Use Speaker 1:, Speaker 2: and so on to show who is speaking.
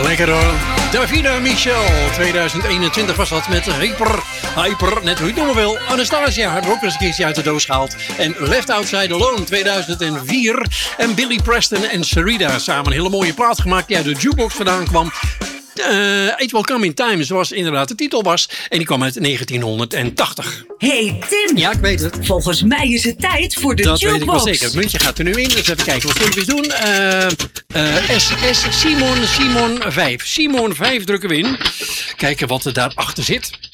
Speaker 1: Lekker hoor. Davina Michel, 2021 was dat met Hyper, net hoe je het noemen wil. Anastasia hebben we ook eens een keertje uit de doos gehaald. En Left Outside Alone, 2004. En Billy Preston en Sarita samen een hele mooie plaat gemaakt die uit de jukebox vandaan kwam. It Will Come in Time, zoals inderdaad de titel was. En die kwam uit 1980.
Speaker 2: Hey Tim.
Speaker 1: Ja, ik weet het.
Speaker 2: Volgens mij is het tijd voor de
Speaker 1: dat
Speaker 2: jukebox.
Speaker 1: Dat weet ik wel zeker. Het muntje gaat er nu in. Dus even kijken, wat zullen we eens doen? Simon 5. Simon 5 drukken we in. Kijken wat er daarachter zit.